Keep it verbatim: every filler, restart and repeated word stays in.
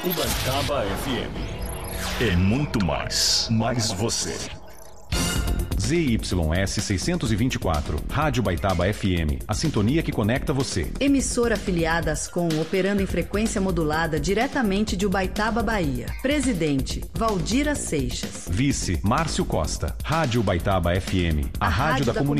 Ubaitaba F M é muito mais, mais você. Z Y S seiscentos e vinte e quatro, Rádio Ubaitaba F M, a sintonia que conecta você. Emissora afiliada à Ascom, operando em frequência modulada diretamente de Ubaitaba, Bahia. Presidente, Valdira Seixas. Vice, Márcio Costa. Rádio Ubaitaba F M, a, a rádio, rádio da, da comunidade.